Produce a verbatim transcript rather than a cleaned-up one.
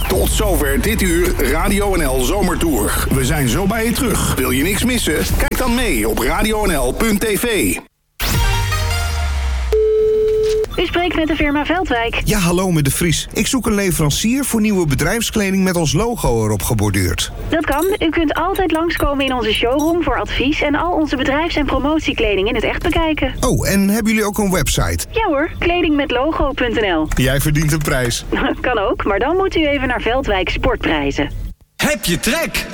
Tot zover dit uur Radio N L Zomertour. We zijn zo bij je terug. Wil je niks missen? Kijk dan mee op radio n l punt t v. U spreekt met de firma Veldwijk. Ja, hallo met de Vries. Ik zoek een leverancier voor nieuwe bedrijfskleding met ons logo erop geborduurd. Dat kan. U kunt altijd langskomen in onze showroom voor advies en al onze bedrijfs- en promotiekleding in het echt bekijken. Oh, en hebben jullie ook een website? Ja hoor, kledingmetlogo punt n l. Jij verdient een prijs. Kan ook, maar dan moet u even naar Veldwijk Sportprijzen. Heb je trek?